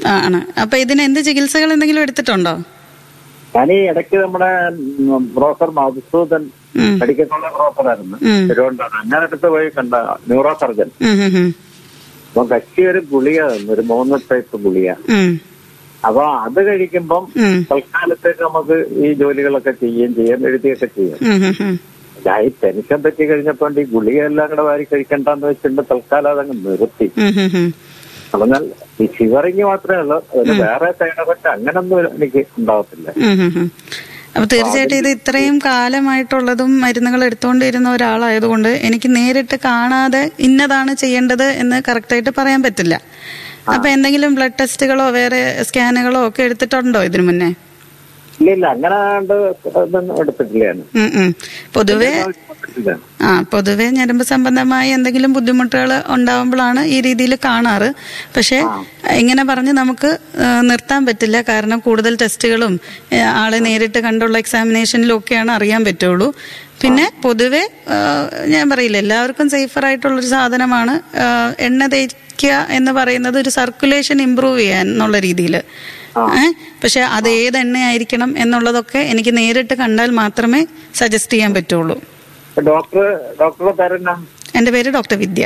ആണ്. അപ്പൊ ഇതിന് എന്ത് ചികിത്സകൾ എന്തെങ്കിലും എടുത്തിട്ടുണ്ടോ? ഞാൻ ഈ ഇടയ്ക്ക് നമ്മുടെ professor Madhusudan medical college പ്രൊഫസറായിരുന്നു Thiruvananthapuram. അങ്ങനെ അടുത്ത് പോയി കണ്ട ന്യൂറോ സർജൻ. അപ്പൊ കക്ഷി ഒരു ഗുളിക തന്നു, ഒരു 3 ടൈപ്പ് ഗുളിക. അപ്പൊ അത് കഴിക്കുമ്പം തൽക്കാലത്തേക്ക് നമുക്ക് ഈ ജോലികളൊക്കെ ചെയ്യാൻ എഴുതിയൊക്കെ ചെയ്യാം. ഞാൻ ഈ ടെൻഷൻ പറ്റി കഴിഞ്ഞപ്പോ ഈ ഗുളിക എല്ലാം കൂടെ വാരി കഴിക്കണ്ടെന്ന് വെച്ചിട്ട് തൽക്കാലം അതങ്ങ് നിർത്തി. പറഞ്ഞാൽ ഈ ഷിവറിങ് മാത്രമേ ഉള്ളൂ, അതിന് വേറെ സൈഡ് എഫക്ട് അങ്ങനൊന്നും എനിക്ക് ഉണ്ടാവത്തില്ല. അപ്പൊ തീർച്ചയായിട്ടും ഇത് ഇത്രയും കാലമായിട്ടുള്ളതും മരുന്നുകൾ എടുത്തുകൊണ്ടിരുന്ന ഒരാളായതുകൊണ്ട് എനിക്ക് നേരിട്ട് കാണാതെ ഇന്നതാണ് ചെയ്യേണ്ടത് എന്ന് കറക്റ്റായിട്ട് പറയാൻ പറ്റില്ല. അപ്പൊ എന്തെങ്കിലും ബ്ലഡ് ടെസ്റ്റുകളോ വേറെ സ്കാനുകളോ ഒക്കെ എടുത്തിട്ടുണ്ടോ ഇതിനു മുന്നേ? ഇല്ല, അങ്ങനെ എടുത്തിട്ടില്ല. പൊതുവെ ഞരമ്പ് സംബന്ധമായ എന്തെങ്കിലും ബുദ്ധിമുട്ടുകൾ ഉണ്ടാവുമ്പോഴാണ് ഈ രീതിയിൽ കാണാറ്. പക്ഷെ ഇങ്ങനെ പറഞ്ഞ് നമുക്ക് നിർത്താൻ പറ്റില്ല. കാരണം കൂടുതൽ ടെസ്റ്റുകളും ആളെ നേരിട്ട് കണ്ടുള്ള എക്സാമിനേഷനിലും ഒക്കെയാണ് അറിയാൻ പറ്റുള്ളൂ. പിന്നെ പൊതുവെ ഞാൻ പറയില്ല, എല്ലാവർക്കും സേഫറായിട്ടുള്ളൊരു സാധനമാണ് എണ്ണ തേക്കുക എന്ന് പറയുന്നത്. ഒരു സർക്കുലേഷൻ ഇംപ്രൂവ് ചെയ്യാൻ എന്നുള്ള രീതിയിൽ. പക്ഷെ അത് ഏത് എണ്ണയായിരിക്കണം എന്നുള്ളതൊക്കെ എനിക്ക് നേരിട്ട് കണ്ടാൽ മാത്രമേ സജസ്റ്റ് ചെയ്യാൻ പറ്റുള്ളൂ. ഡോക്ടറുടെ പേരെന്നാ? എന്റെ പേര് ഡോക്ടർ വിദ്യ.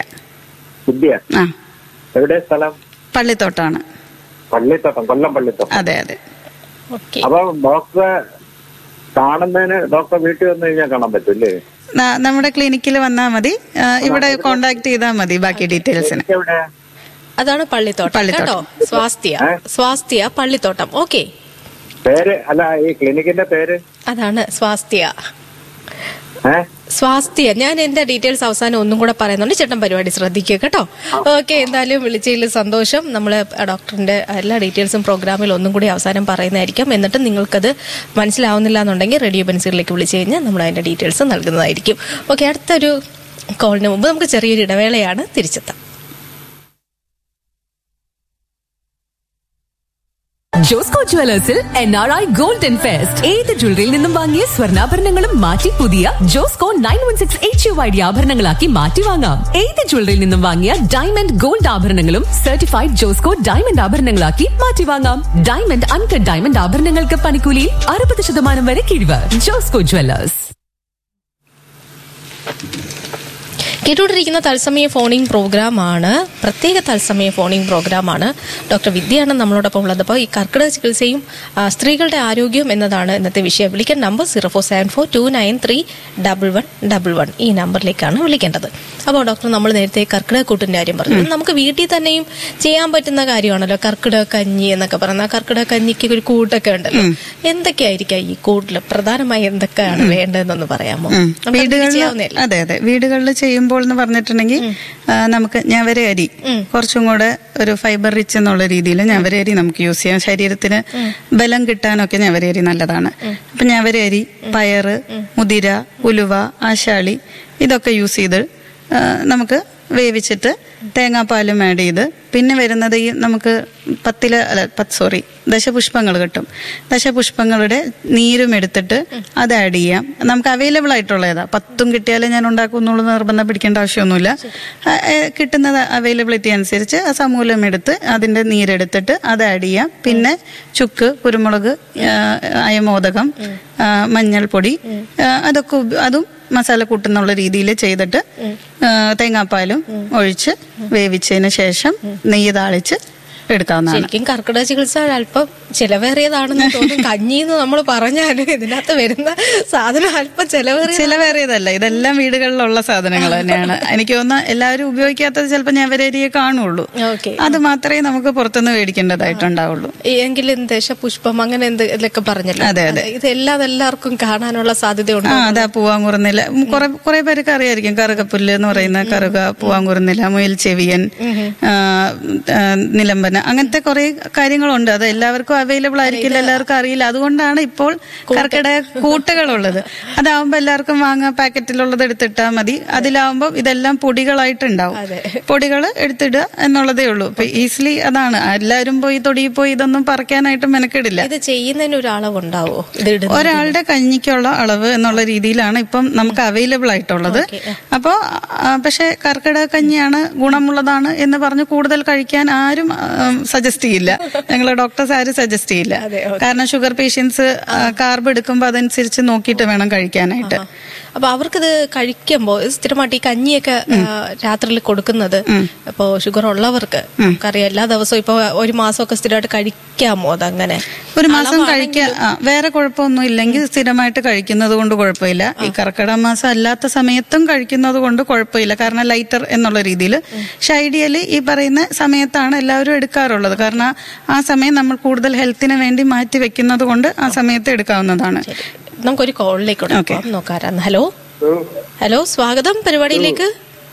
എവിടെ സ്ഥലം? പള്ളിത്തോട്ടാണ്. കൊല്ലം പള്ളിത്തോട്ടം. അതെ അതെ. അപ്പൊ ഡോക്ടറെ കാണുന്നതിന് ഡോക്ടറെ വീട്ടിൽ വന്നു കഴിഞ്ഞാൽ കാണാൻ പറ്റൂല്ലേ? നമ്മുടെ ക്ലിനിക്കിൽ വന്നാൽ മതി, ഇവിടെ കോണ്ടാക്ട് ചെയ്താൽ മതി ബാക്കി ഡീറ്റെയിൽസിന്. അതാണ് പള്ളിത്തോട്ടം കേട്ടോ. സ്വാസ്ഥ്യ പള്ളിത്തോട്ടം. ഓക്കെ, പേര് അല്ല, ഈ ക്ലിനിക്കിന്റെ പേര് അതാണ് സ്വാസ്ഥ്യ. ഞാൻ എന്റെ ഡീറ്റെയിൽസ് അവസാനം ഒന്നും കൂടെ പറയുന്നുണ്ട്. ചേട്ടൻ പരിപാടി ശ്രദ്ധിക്കുക കേട്ടോ. ഓക്കെ, എന്തായാലും വിളിച്ചതിൽ സന്തോഷം. നമ്മള് ഡോക്ടറിന്റെ എല്ലാ ഡീറ്റെയിൽസും പ്രോഗ്രാമിൽ ഒന്നും കൂടി അവസാനം പറയുന്നതായിരിക്കും. എന്നിട്ട് നിങ്ങൾക്കത് മനസ്സിലാവുന്നില്ല എന്നുണ്ടെങ്കിൽ റേഡിയോ ബെൻസിലേക്ക് വിളിച്ചു കഴിഞ്ഞാൽ നമ്മൾ അതിന്റെ ഡീറ്റെയിൽസ് നൽകുന്നതായിരിക്കും. ഓക്കെ, അടുത്തൊരു കോളിന് മുമ്പ് നമുക്ക് ചെറിയൊരു ഇടവേളയാണ്. തിരിച്ചെത്താം. Josco ജുവലേഴ്സിൽ NRI golden fest. ഏത് ജ്വല്ലറിയിൽ നിന്നും വാങ്ങിയ സ്വർണ്ണാഭരണങ്ങളും മാറ്റി പുതിയ ജോസ്കോ 916 HUID ആഭരണങ്ങളാക്കി മാറ്റി വാങ്ങാം. ഏത് ജ്വല്ലറിയിൽ നിന്നും വാങ്ങിയ ഡയമണ്ട് ഗോൾഡ് ആഭരണങ്ങളും സർട്ടിഫൈഡ് ജോസ്കോ ഡയമണ്ട് ആഭരണങ്ങളാക്കി മാറ്റി വാങ്ങാം. ഡയമണ്ട് അൺകട്ട് ഡയമണ്ട് ആഭരണങ്ങൾക്ക് പണിക്കൂലിയിൽ 60% വരെ കിഴിവ്. ജോസ്കോ ജുവലേഴ്സ്. കേട്ടുകൊണ്ടിരിക്കുന്ന തത്സമയ ഫോണിംഗ് പ്രോഗ്രാമാണ്, പ്രത്യേക തത്സമയ ഫോണിംഗ് പ്രോഗ്രാമാണ്. ഡോക്ടർ വിദ്യയാണ് നമ്മളോടൊപ്പം ഉള്ളത്. അപ്പോൾ ഈ കർക്കിടക ചികിത്സയും സ്ത്രീകളുടെ ആരോഗ്യവും എന്നതാണ് ഇന്നത്തെ വിഷയം. വിളിക്കാൻ നമ്പർ 0474293111 ഈ നമ്പറിലേക്കാണ് വിളിക്കേണ്ടത്. അപ്പോൾ ഡോക്ടർ, നമ്മൾ നേരത്തെ കർക്കിടക കൂട്ടിന്റെ കാര്യം പറഞ്ഞു. നമുക്ക് വീട്ടിൽ തന്നെയും ചെയ്യാൻ പറ്റുന്ന കാര്യമാണല്ലോ കർക്കിടക കഞ്ഞി എന്നൊക്കെ പറയുന്ന. കർക്കിടക കഞ്ഞിക്ക് ഒരു കൂട്ടൊക്കെ ഉണ്ടല്ലോ. എന്തൊക്കെയായിരിക്കാം ഈ കൂട്ടിൽ പ്രധാനമായി എന്തൊക്കെയാണ് വേണ്ടതെന്നൊന്ന് പറയാമോ? അതെ അതെ, വീടുകളിൽ ചെയ്യുമ്പോൾ എന്ന് പറഞ്ഞിട്ടുണ്ടെങ്കിൽ നമുക്ക് ഞവര അരി കുറച്ചും കൂടെ ഒരു ഫൈബർ റിച്ച് എന്നുള്ള രീതിയിൽ ഞവര അരി നമുക്ക് യൂസ് ചെയ്യാം. ശരീരത്തിന് ബലം കിട്ടാനൊക്കെ ഞവര അരി നല്ലതാണ്. അപ്പൊ ഞവര അരി, പയറ്, മുതിര, ഉലുവ, ആശാളി ഇതൊക്കെ യൂസ് ചെയ്ത് നമുക്ക് വേവിച്ചിട്ട് തേങ്ങാപ്പാലും ആഡ് ചെയ്ത്, പിന്നെ വരുന്നത് ഈ നമുക്ക് ദശപുഷ്പങ്ങൾ കിട്ടും. ദശപുഷ്പങ്ങളുടെ നീരും എടുത്തിട്ട് അത് ആഡ് ചെയ്യാം. നമുക്ക് അവൈലബിൾ ആയിട്ടുള്ള ഏതാ 10 കിട്ടിയാലേ ഞാൻ ഉണ്ടാക്കുന്നുള്ളൂ നിർബന്ധം പിടിക്കേണ്ട ആവശ്യമൊന്നുമില്ല. കിട്ടുന്നത് അവൈലബിലിറ്റി അനുസരിച്ച് ആ സമൂലം എടുത്ത് അതിന്റെ നീരെടുത്തിട്ട് അത് ആഡ് ചെയ്യാം. പിന്നെ ചുക്ക്, കുരുമുളക്, അയമോദകം, മഞ്ഞൾപ്പൊടി അതൊക്കെ അതും മസാല കൂട്ടുന്നുള്ള രീതിയിൽ ചെയ്തിട്ട് തേങ്ങാപ്പാലും ഒഴിച്ച് വേവിച്ചതിന് ശേഷം നെയ്യ് താളിച്ച് എടുക്കാവുന്നതാണ്. ശരിക്കും കർക്കിടക ചികിത്സ അല്പം ചിലവേറിയതാണെന്ന് തോന്നും. കഞ്ഞിന്ന് നമ്മൾ പറഞ്ഞാലും ഇതിനകത്ത് വരുന്ന സാധനം അല്പം ചിലവേറിയതല്ല. ഇതെല്ലാം വീടുകളിലുള്ള സാധനങ്ങൾ തന്നെയാണ്. എനിക്ക് തോന്നുന്നു എല്ലാവരും ഉപയോഗിക്കാത്തത് ചിലപ്പോൾ ഞവരരിയെ കാണുള്ളൂ. അത് മാത്രമേ നമുക്ക് പുറത്തുനിന്ന് മേടിക്കേണ്ടതായിട്ടുണ്ടാവുള്ളൂ. എങ്കിലും ദശപുഷ്പം അങ്ങനെ എന്തൊക്കെ പറഞ്ഞല്ലോ. അതെ അതെ, ഇതെല്ലാം എല്ലാവർക്കും കാണാനുള്ള സാധ്യതയുണ്ട്. അതാ പൂവാങ്കുറുന്നില, കുറെ പേർക്ക് അറിയായിരിക്കും. കറുകപ്പുല്ല് എന്ന് പറയുന്ന കറുക, പൂവാങ്കുറുന്നില, മുയൽ ചെവിയൻ, നിലമ്പന, അങ്ങനത്തെ കുറെ കാര്യങ്ങളുണ്ട്. അത് എല്ലാവർക്കും അവൈലബിൾ ആയിരിക്കില്ല, എല്ലാവർക്കും അറിയില്ല. അതുകൊണ്ടാണ് ഇപ്പോൾ കർക്കിടക കൂട്ടുകളുള്ളത്. അതാവുമ്പോ എല്ലാവർക്കും വാങ്ങാൻ പാക്കറ്റിലുള്ളത് എടുത്തിട്ടാൽ മതി. അതിലാവുമ്പോ ഇതെല്ലാം പൊടികളായിട്ടുണ്ടാവും. പൊടികൾ എടുത്തിടുക എന്നുള്ളതേ ഉള്ളൂ. ഇപ്പൊ ഈസിലി അതാണ്. എല്ലാവരും പോയി തൊടിയിൽ പോയി ഇതൊന്നും പറിക്കാനായിട്ട് മെനക്കെടില്ല. ഇത് ചെയ്യുന്നതിന് ഒരു അളവുണ്ടാവോ? ഒരാളുടെ കഞ്ഞിക്കുള്ള അളവ് എന്നുള്ള രീതിയിലാണ് ഇപ്പം നമുക്ക് അവൈലബിൾ ആയിട്ടുള്ളത്. അപ്പോ പക്ഷെ കർക്കിടക കഞ്ഞിയാണ് ഗുണമുള്ളതാണ് എന്ന് പറഞ്ഞ് കൂടുതൽ കഴിക്കാൻ ആരും സജസ്റ്റ് ചെയ്യില്ല. ഞങ്ങളെ ഡോക്ടേഴ്സ് ആരും സജസ്റ്റ് ചെയ്യില്ല. കാരണം ഷുഗർ പേഷ്യൻസ് കാർബ് എടുക്കുമ്പോൾ അതനുസരിച്ച് നോക്കിയിട്ട് വേണം കഴിക്കാനായിട്ട്. അപ്പൊ അവർക്കിത് കഴിക്കുമ്പോൾ സ്ഥിരമായിട്ട് ഈ കഞ്ഞിയൊക്കെ രാത്രിയിൽ കൊടുക്കുന്നത് ഇപ്പോ ഷുഗർ ഉള്ളവർക്ക് നമുക്കറിയാം എല്ലാ ദിവസവും ഇപ്പൊ ഒരു മാസമൊക്കെ സ്ഥിരമായിട്ട് കഴിക്കാമോ? അതങ്ങനെ ഒരു മാസം കഴിക്കാൻ വേറെ കുഴപ്പമൊന്നും ഇല്ലെങ്കിൽ സ്ഥിരമായിട്ട് കഴിക്കുന്നത് കൊണ്ട് കുഴപ്പമില്ല. ഈ കർക്കിടക മാസം അല്ലാത്ത സമയത്തും കഴിക്കുന്നത് കൊണ്ട് കുഴപ്പമില്ല. കാരണം ലൈറ്റർ എന്നുള്ള രീതിയിൽ. പക്ഷെ ഐഡിയലി ഈ പറയുന്ന സമയത്താണ് എല്ലാവരും എടുക്കാറുള്ളത്. കാരണം ആ സമയം നമ്മൾ കൂടുതൽ ഹെൽത്തിന് വേണ്ടി മാറ്റി വെക്കുന്നത് കൊണ്ട് ആ സമയത്ത് എടുക്കാവുന്നതാണ്. നമുക്കൊരു കോളിലേക്ക് നോക്കാറാണ്. ഹലോ ഹലോ, സ്വാഗതം പരിപാടിയിലേക്ക്.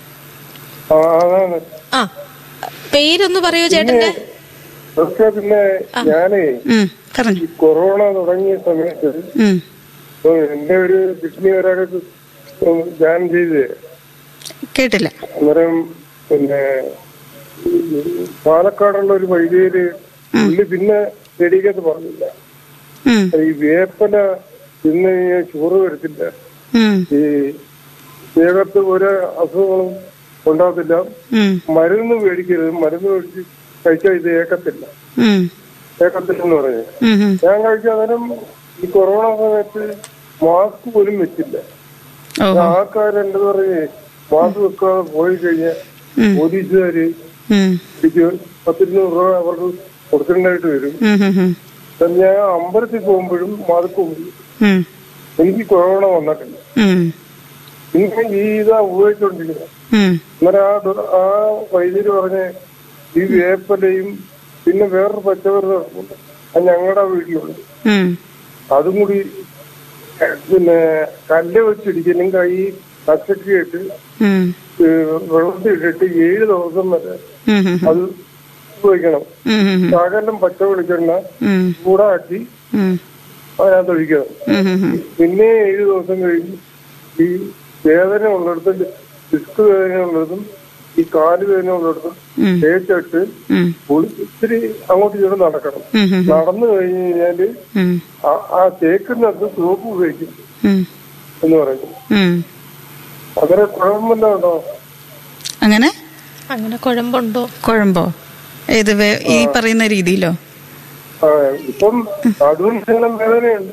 ആ, പേരൊന്ന് പറയൂ ചേട്ടന്റെ. പിന്നെ ഞാനേ കൊറോണ തുടങ്ങിയ സമയത്ത് എന്റെ ഒരു കിഡ്നി ഒരാൾക്ക് ജാൻ ചെയ്ത് കേട്ടില്ല. അന്നേരം പിന്നെ പാലക്കാടുള്ള ഒരു വൈദ്യര് പുള്ളി പിന്നെ ചെടിക്കത്ത് പറഞ്ഞില്ല, ഈ വേപ്പല ഇന്ന് ചോറ് വരത്തില്ല, ഈ ദേഹത്ത് ഒരു അസുഖങ്ങളും ഉണ്ടാകത്തില്ല, മരുന്ന് മേടിക്കരുത്, മരുന്ന് മേടിച്ച് കഴിച്ചാൽ ഇത് ഏക്കത്തില്ലെന്ന് പറഞ്ഞു. ഞാൻ കഴിച്ച നേരം ഈ കൊറോണ സമയത്ത് മാസ്ക് പോലും വെച്ചില്ല. ആൾക്കാരെന്താ പറഞ്ഞ് മാസ്ക് വെക്കാതെ പോയി കഴിഞ്ഞാൽ പോലീസുകാര് 10-200 രൂപ അവർക്ക് കൊടുക്കേണ്ടതായിട്ട് വരും. ഞാൻ അമ്പലത്തിൽ പോകുമ്പോഴും മാസ്ക് എനിക്ക് കൊറോണ വന്നിട്ടില്ല. പിന്നെ ഈ ഇതാ ഉപയോഗിച്ചോണ്ടിരിക്കുന്നത്. അന്നേരം ആ വൈദ്യുതി പറഞ്ഞ് ഈ വേപ്പലയും പിന്നെ വേറൊരു പച്ചമരുന്ന് അത് ഞങ്ങളുടെ വീട്ടിലുണ്ട്, അതും കൂടി പിന്നെ കല്ല് വെച്ചിടിക്കലും കൈ കച്ചക്കിയിട്ട് വെള്ളത്തിലിട്ടിട്ട് 7 ദിവസം വരെ അത് ഉപയോഗിക്കണം. ശകലം പച്ച വെളിച്ചെണ്ണ ചൂടാക്കി അതിനകത്ത് ഒഴിക്കണം. പിന്നെ 7 ദിവസം കഴിഞ്ഞ് ഈ വേദന ഉള്ളിടത്തും ഡിസ്ക് വേദന ഉള്ളതും ഈ കാല് വേദന ഉള്ളിടത്തും തേച്ചിട്ട് ഇത്തിരി അങ്ങോട്ട് ഇങ്ങോട്ട് നടക്കണം. നടന്നു കഴിഞ്ഞ് കഴിഞ്ഞാല് ആ തേക്കുന്നത് സോപ്പ് ഉപയോഗിക്കും എന്ന് പറയുന്നു. അങ്ങനെ കുഴമ്പല്ല ഉണ്ടോ? അങ്ങനെ കുഴമ്പുണ്ടോ? കുഴമ്പോ ഏത് ഈ പറയുന്ന രീതിയിലോ? ഇപ്പം നടുവിന് വേദനയുണ്ട്.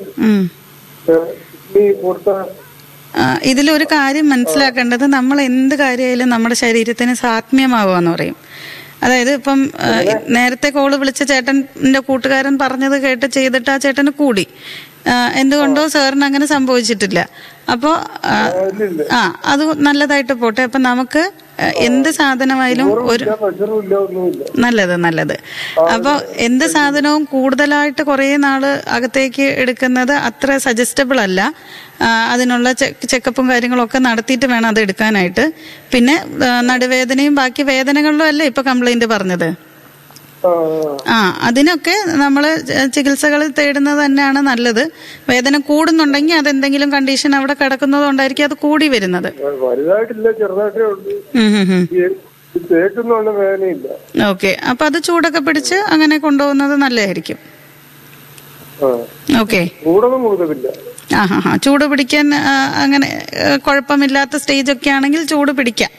ഇതിലൊരു കാര്യം മനസ്സിലാക്കേണ്ടത്, നമ്മൾ എന്ത് കാര്യമായാലും നമ്മുടെ ശരീരത്തിന് സാത്മ്യമാവുകയെന്ന് പറയും. അതായത് ഇപ്പം നേരത്തെ കോള് വിളിച്ച ചേട്ടന്റെ കൂട്ടുകാരൻ പറഞ്ഞത് കേട്ട് ചെയ്തിട്ട് ആ ചേട്ടന് കൂടി. എന്തുകൊണ്ടോ സാറിന് അങ്ങനെ സംഭവിച്ചിട്ടില്ല. അപ്പോ അത് നല്ലതായിട്ട് പോട്ടെ. അപ്പൊ നമുക്ക് എന്ത് സാധനമായാലും ഒരു നല്ലത്. അപ്പൊ എന്ത് സാധനവും കൂടുതലായിട്ട് കുറെ നാള് അകത്തേക്ക് എടുക്കുന്നത് അത്ര സജസ്റ്റബിൾ അല്ല. അതിനുള്ള ചെക്കപ്പും കാര്യങ്ങളൊക്കെ നടത്തിയിട്ട് വേണം അത് എടുക്കാനായിട്ട്. പിന്നെ നടുവേദനയും ബാക്കി വേദനകളിലും അല്ലേ ഇപ്പൊ കംപ്ലൈന്റ് പറഞ്ഞത്. അതിനൊക്കെ നമ്മള് ചികിത്സകൾ തേടുന്നത് തന്നെയാണ് നല്ലത്. വേദന കൂടുന്നുണ്ടെങ്കിൽ അതെന്തെങ്കിലും കണ്ടീഷൻ അവിടെ കിടക്കുന്നതുകൊണ്ടായിരിക്കും അത് കൂടി വരുന്നത്. ഓക്കെ, അപ്പൊ അത് ചൂടൊക്കെ പിടിച്ച് അങ്ങനെ കൊണ്ടുപോകുന്നത് നല്ലതായിരിക്കും. ഓക്കെ, ചൂട് പിടിക്കാൻ അങ്ങനെ കുഴപ്പമില്ലാത്ത സ്റ്റേജ് ഒക്കെ ആണെങ്കിൽ ചൂട് പിടിക്കാം.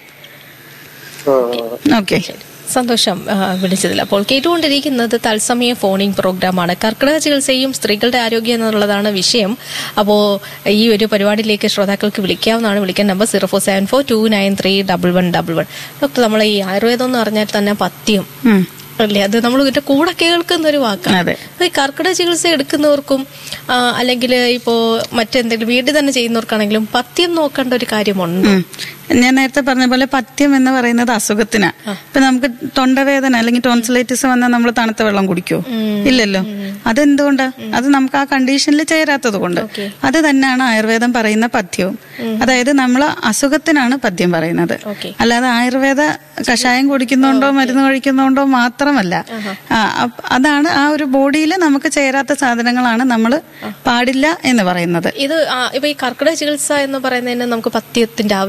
ഓക്കെ, സന്തോഷം വിളിച്ചതിൽ. അപ്പോൾ കേട്ടുകൊണ്ടിരിക്കുന്നത് തത്സമയ ഫോണിംഗ് പ്രോഗ്രാമാണ്. കർക്കിടക ചികിത്സയും സ്ത്രീകളുടെ ആരോഗ്യം എന്നുള്ളതാണ് വിഷയം. അപ്പോൾ ഈ ഒരു പരിപാടിയിലേക്ക് ശ്രോതാക്കൾക്ക് വിളിക്കാവുന്നതാണ്. വിളിക്കാൻ നമ്പർ 0474293111. ഡോക്ടർ, നമ്മൾ ഈ ആയുർവേദം എന്ന് പറഞ്ഞാൽ തന്നെ പഥ്യം അല്ലേ, അത് നമ്മൾ ഇതിന്റെ കൂടെ കേൾക്കുന്ന ഒരു വാക്കാണ്. അപ്പൊ ഈ കർക്കിടക ചികിത്സ എടുക്കുന്നവർക്കും അല്ലെങ്കിൽ ഇപ്പോ മറ്റെന്തെങ്കിലും വീട്ടിൽ തന്നെ ചെയ്യുന്നവർക്കാണെങ്കിലും പഥ്യം നോക്കേണ്ട ഒരു കാര്യമുണ്ട്. ഞാൻ നേരത്തെ പറഞ്ഞ പോലെ പഥ്യം എന്ന് പറയുന്നത് അസുഖത്തിനാ. ഇപ്പൊ നമുക്ക് തൊണ്ടവേദന അല്ലെങ്കിൽ ടോൺസിലൈറ്റിസ് വന്നാൽ നമ്മൾ തണുത്ത വെള്ളം കുടിക്കോ? ഇല്ലല്ലോ. അതെന്തുകൊണ്ടാ? അത് നമുക്ക് ആ കണ്ടീഷനിൽ ചേരാത്തത് കൊണ്ട്. അത് തന്നെയാണ് ആയുർവേദം പറയുന്ന പഥ്യവും. അതായത് നമ്മൾ അസുഖത്തിനാണ് പഥ്യം പറയുന്നത്, അല്ലാതെ ആയുർവേദ കഷായം കുടിക്കുന്നുണ്ടോ മരുന്ന് കഴിക്കുന്നുണ്ടോ മാത്രമല്ല. അതാണ് ആ ഒരു ബോഡിയിൽ നമുക്ക് ചേരാത്ത സാധനങ്ങളാണ് നമ്മൾ പാടില്ല എന്ന് പറയുന്നത്. ഇത് ഇപ്പൊ ഈ കർക്കിടക ചികിത്സ എന്ന് പറയുന്നതിന് നമുക്ക് പഥ്യത്തിന്റെ ആവശ്യമൊന്നും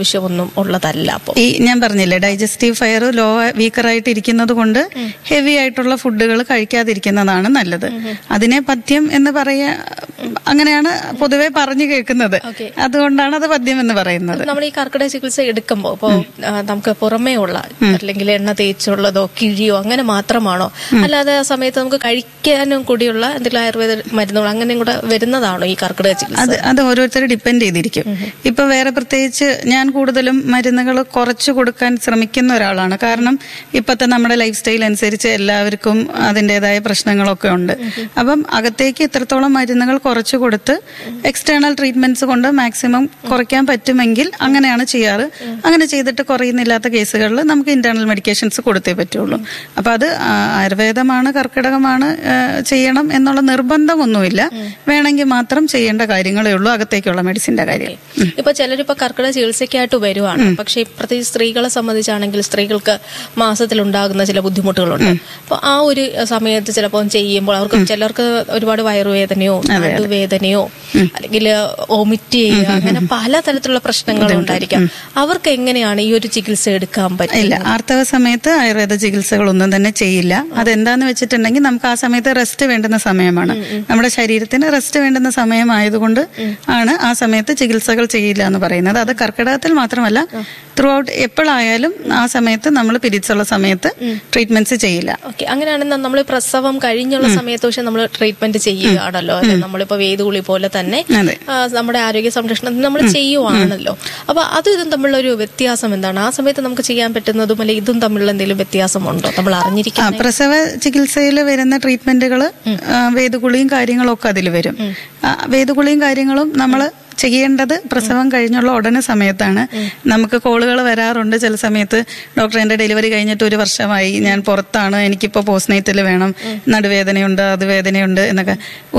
ഉള്ളതല്ല. അപ്പോൾ ഈ ഞാൻ പറഞ്ഞില്ലേ, ഡൈജസ്റ്റീവ് ഫയർ ലോ വീക്കറായിട്ട് ഇരിക്കുന്നത് കൊണ്ട് ഹെവി ആയിട്ടുള്ള ഫുഡുകൾ കഴിക്കാതിരിക്കുന്നതാണ് നല്ലത്. അതിനെ പഥ്യം എന്ന് പറയാ, അങ്ങനെയാണ് പൊതുവെ പറഞ്ഞു കേൾക്കുന്നത്. അതുകൊണ്ടാണ് അത് പഥ്യം എന്ന് പറയുന്നത്. നമ്മൾ ഈ കർക്കിടക ചികിത്സ എടുക്കുമ്പോൾ ഇപ്പോൾ നമുക്ക് പുറമേ ഉള്ള അല്ലെങ്കിൽ എണ്ണ തേച്ചുള്ളതോ കിഴിയോ അങ്ങനെ മാത്രമാണോ, അല്ലാതെ ആ സമയത്ത് നമുക്ക് കഴിക്കാനും കൂടിയുള്ള എന്തെങ്കിലും ആയുർവേദ മരുന്നുകൾ അങ്ങനെയും കൂടെ വരുന്നതാണോ ഈ കർക്കിടക ചികിത്സ? അത് ഓരോരുത്തർ ഡിപ്പെൻഡ് ചെയ്തിരിക്കും. ഇപ്പൊ വേറെ പ്രത്യേകിച്ച് ഞാൻ കൂടുതലും മരുന്നുകൾ കുറച്ചു കൊടുക്കാൻ ശ്രമിക്കുന്ന ഒരാളാണ്. കാരണം ഇപ്പത്തെ നമ്മുടെ ലൈഫ് സ്റ്റൈൽ അനുസരിച്ച് എല്ലാവർക്കും അതിൻ്റെതായ പ്രശ്നങ്ങളൊക്കെ ഉണ്ട്. അപ്പം അകത്തേക്ക് ഇത്രത്തോളം മരുന്നുകൾ കുറച്ചു കൊടുത്ത് എക്സ്റ്റേണൽ ട്രീറ്റ്മെന്റ്സ് കൊണ്ട് മാക്സിമം കുറയ്ക്കാൻ പറ്റുമെങ്കിൽ അങ്ങനെയാണ് ചെയ്യാറ്. അങ്ങനെ ചെയ്തിട്ട് കുറയുന്നില്ലാത്ത കേസുകളിൽ നമുക്ക് ഇന്റേണൽ മെഡിക്കേഷൻസ് കൊടുത്തേ പറ്റുള്ളൂ. അപ്പൊ അത് ആയുർവേദമാണ് കർക്കിടകമാണ് ചെയ്യണം എന്നുള്ള നിർബന്ധമൊന്നുമില്ല. വേണമെങ്കിൽ മാത്രം ചെയ്യേണ്ട കാര്യങ്ങളേ ഉള്ളൂ അകത്തേക്കുള്ള മെഡിസിന്റെ കാര്യം. ഇപ്പൊ ചിലരിപ്പോ കർക്കിടക ചികിത്സയ്ക്കായിട്ട് വരുവാണ്. പക്ഷെ പ്രത്യേകിച്ച് സ്ത്രീകളെ സംബന്ധിച്ചാണെങ്കിൽ സ്ത്രീകൾക്ക് മാസത്തിലുണ്ടാകുന്ന ചില ബുദ്ധിമുട്ടുകളുണ്ട്. അപ്പൊ ആ ഒരു സമയത്ത് ചിലപ്പോൾ ചെയ്യുമ്പോൾ അവർക്ക് ചിലർക്ക് ഒരുപാട് വയറുവേദനയോ നടുവേദനയോ അല്ലെങ്കിൽ വോമിറ്റ് ചെയ്യുക അങ്ങനെ പലതരത്തിലുള്ള പ്രശ്നങ്ങളും ഉണ്ടായിരിക്കാം. അവർക്ക് എങ്ങനെയാണ് ഈ ഒരു ചികിത്സ എടുക്കാൻ പറ്റില്ല? ആർത്തവ സമയത്ത് ആയുർവേദ ചികിത്സകളൊന്നും തന്നെ ചെയ്യില്ല. അതെന്താന്ന് വെച്ചിട്ടുണ്ടെങ്കിൽ നമുക്ക് ആ സമയത്ത് റെസ്റ്റ് വേണ്ടുന്ന സമയമാണ്. നമ്മുടെ ശരീരത്തിന് റെസ്റ്റ് വേണ്ടുന്ന സമയമായതുകൊണ്ട് ആണ് ആ സമയത്ത് ചികിത്സകൾ ചെയ്യില്ല എന്ന് പറയുന്നത്. അത് കർക്കിടകത്തിൽ മാത്രമല്ല, ത്രൂ ഔട്ട് എപ്പോഴായാലും ആ സമയത്ത് നമ്മൾ പീരീഡ്സ് ഉള്ള സമയത്ത് ട്രീറ്റ്മെന്റ്സ് ചെയ്യില്ല. ഓക്കെ, അങ്ങനെയാണെങ്കിൽ നമ്മൾ പ്രസവം കഴിഞ്ഞുള്ള സമയത്ത് പക്ഷെ നമ്മൾ ട്രീറ്റ്മെന്റ് ചെയ്യുകയാണല്ലോ. നമ്മളിപ്പോ വേദുകുളി പോലെ തന്നെ നമ്മുടെ ആരോഗ്യ സംരക്ഷണത്തിന് നമ്മൾ ചെയ്യുവാണല്ലോ. അപ്പൊ ഇതും തമ്മിലുള്ള ഒരു വ്യത്യാസം എന്താണ്? ആ സമയത്ത് നമുക്ക് ചെയ്യാൻ പറ്റുന്നതും അല്ലെങ്കിൽ ഇതും തമ്മിലുള്ള എന്തെങ്കിലും വ്യത്യാസമുണ്ടോ നമ്മൾ അറിഞ്ഞിരിക്കുന്നത്? പ്രസവ ചികിത്സയിൽ വരുന്ന ട്രീറ്റ്മെന്റുകൾ വേദുകുളിയും കാര്യങ്ങളും ഒക്കെ അതിൽ വരും. വേദുകുളിയും കാര്യങ്ങളും നമ്മൾ ചെയ്യേണ്ടത് പ്രസവം കഴിഞ്ഞുള്ള ഉടനെ സമയത്താണ്. നമുക്ക് കോളുകൾ വരാറുണ്ട് ചില സമയത്ത്, ഡോക്ടർ എന്റെ ഡെലിവറി കഴിഞ്ഞിട്ട് 1 വർഷമായി, ഞാൻ പുറത്താണ്, എനിക്കിപ്പോ പോസ്റ്റ്നേറ്റൽ വേണം, നടുവേദനയുണ്ട്, അത് വേദനയുണ്ട് എന്നൊക്കെ.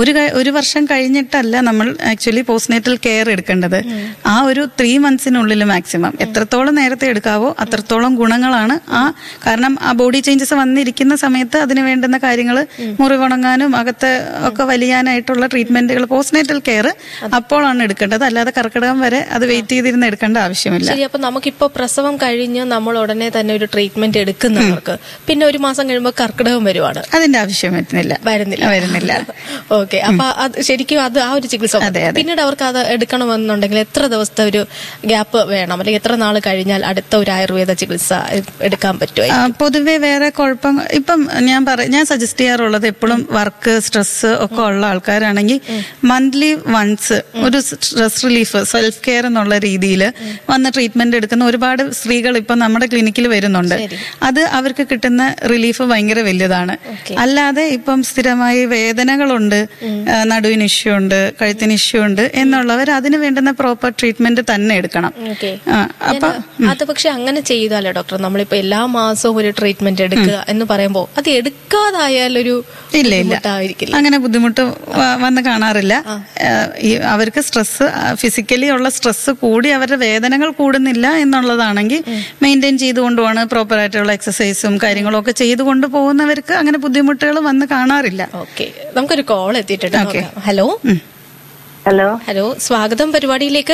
1 വർഷം കഴിഞ്ഞിട്ടല്ല നമ്മൾ ആക്ച്വലി പോസ്റ്റ്നേറ്റൽ കെയർ എടുക്കേണ്ടത്. ആ ഒരു 3 മന്ത്സിനുള്ളിൽ മാക്സിമം എത്രത്തോളം നേരത്തെ എടുക്കാവോ അത്രത്തോളം ഗുണങ്ങളാണ്. കാരണം ആ ബോഡി ചേഞ്ചസ് വന്നിരിക്കുന്ന സമയത്ത് അതിന് വേണ്ടുന്ന കാര്യങ്ങൾ മുറിവുണങ്ങാനും അകത്ത് ഒക്കെ വലിയാനായിട്ടുള്ള ട്രീറ്റ്മെന്റുകൾ പോസ്റ്റ്നേറ്റൽ കെയർ അപ്പോഴാണ് എടുക്കേണ്ടത്. അല്ലാതെ കർക്കിടകം വരെ അത് വെയിറ്റ് ചെയ്തിരുന്ന് എടുക്കേണ്ട ആവശ്യമില്ല. ശരി, അപ്പൊ നമുക്കിപ്പോ പ്രസവം കഴിഞ്ഞ് നമ്മൾ ഉടനെ തന്നെ ഒരു ട്രീറ്റ്മെന്റ് എടുക്കുന്നവർക്ക് പിന്നെ 1 മാസം കഴിയുമ്പോൾ കർക്കിടകം വരുവാണ്, അതിന്റെ ആവശ്യം വരുന്നില്ല. ഓക്കെ, അപ്പൊ ശരിക്കും അത് ആ ഒരു ചികിത്സ പിന്നീട് അവർക്ക് അത് എടുക്കണമെന്നുണ്ടെങ്കിൽ എത്ര ദിവസത്തെ ഒരു ഗ്യാപ്പ് വേണം, അല്ലെങ്കിൽ എത്ര നാൾ കഴിഞ്ഞാൽ അടുത്ത ഒരു ആയുർവേദ ചികിത്സ എടുക്കാൻ പറ്റുമോ? പൊതുവെ വേറെ കുഴപ്പം ഇപ്പം ഞാൻ സജസ്റ്റ് ചെയ്യാറുള്ളത് എപ്പോഴും വർക്ക് സ്ട്രെസ് ഒക്കെ ഉള്ള ആൾക്കാരാണെങ്കിൽ മന്ത്ലി വൺസ് ഒരു സ്ട്രെസ് റിലീഫ് സെൽഫ് കെയർ എന്നുള്ള രീതിയിൽ വന്ന് ട്രീറ്റ്മെന്റ് എടുക്കുന്ന ഒരുപാട് സ്ത്രീകൾ ഇപ്പൊ നമ്മുടെ ക്ലിനിക്കിൽ വരുന്നുണ്ട്. അത് അവർക്ക് കിട്ടുന്ന റിലീഫ് ഭയങ്കര വലിയതാണ്. അല്ലാതെ ഇപ്പം സ്ഥിരമായി വേദനകളുണ്ട്, നടുവിന് ഇഷ്യൂ ഉണ്ട്, കഴുത്തിന് ഇഷ്യൂ ഉണ്ട് എന്നുള്ളവർ അതിന് വേണ്ടുന്ന പ്രോപ്പർ ട്രീറ്റ്മെന്റ് തന്നെ എടുക്കണം. അപ്പൊ അത് പക്ഷെ അങ്ങനെ ചെയ്താലോ ഡോക്ടർ, നമ്മളിപ്പോ എല്ലാ മാസവും ഒരു ട്രീറ്റ്മെന്റ് എടുക്കുക എന്ന് പറയുമ്പോൾ അത് എടുക്കാതായാലൊരു ഇല്ല, അങ്ങനെ ബുദ്ധിമുട്ട് വന്ന് കാണാറില്ല. അവർക്ക് സ്ട്രെസ് ഫിസിക്കലി ഉള്ള സ്ട്രെസ് കൂടി അവരുടെ വേദനകൾ കൂടുന്നില്ല എന്നുള്ളതാണെങ്കിൽ മെയിൻറ്റെയിൻ ചെയ്തുകൊണ്ടുമാണ് പ്രോപ്പർ ആയിട്ടുള്ള എക്സസൈസും കാര്യങ്ങളും ഒക്കെ ചെയ്തുകൊണ്ട് പോകുന്നവർക്ക് അങ്ങനെ ബുദ്ധിമുട്ടുകൾ വന്ന് കാണാറില്ല. ഓക്കെ, നമുക്കൊരു കോൾ എത്തിയിട്ടുണ്ട്. ഹലോ ഹലോ, സ്വാഗതം പരിപാടിയിലേക്ക്.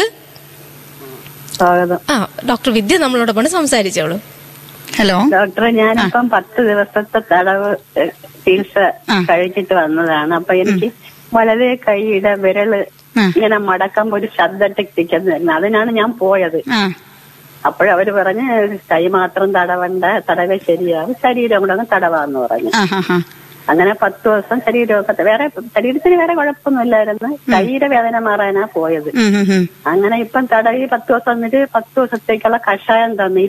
സ്വാഗതം. ഡോക്ടർ വിദ്യ നമ്മളോടൊപ്പം സംസാരിച്ചോളൂ. ഹലോ ഡോക്ടറെ, ഞാനിപ്പം 10 ദിവസത്തെ തടവ് ചികിത്സ കഴിച്ചിട്ട് വന്നതാണ്. അപ്പൊ എനിക്ക് വളരെ കൈയുടെ വിരല് ഇങ്ങനെ മടക്കാൻ ഒരു ശബ്ദം ടിക്കുന്നു. അതിനാണ് ഞാൻ പോയത്. അപ്പോഴവര് പറഞ്ഞ് കൈ മാത്രം തടവ ശരിയാവും, ശരീരം കൂടെ അങ്ങ് തടവാന്ന് പറഞ്ഞു. അങ്ങനെ 10 ദിവസം ശരീരത്തിന് വേറെ കുഴപ്പമൊന്നുമില്ലായിരുന്നു. കൈയുടെ വേദന മാറാനാ പോയത്. അങ്ങനെ ഇപ്പം തടവി 10 ദിവസം വന്നിട്ട് 10 ദിവസത്തേക്കുള്ള കഷായം തന്നു.